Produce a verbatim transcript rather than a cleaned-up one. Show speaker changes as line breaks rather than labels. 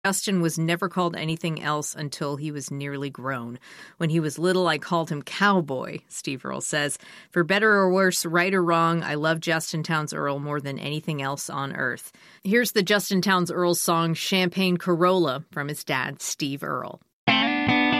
Justin was never called anything else until he was nearly grown. When he was little, I called him Cowboy, Steve Earle says. For better or worse, right or wrong, I love Justin Townes Earle more than anything else on earth. Here's the Justin Townes Earle song Champagne Corolla from his dad, Steve Earle.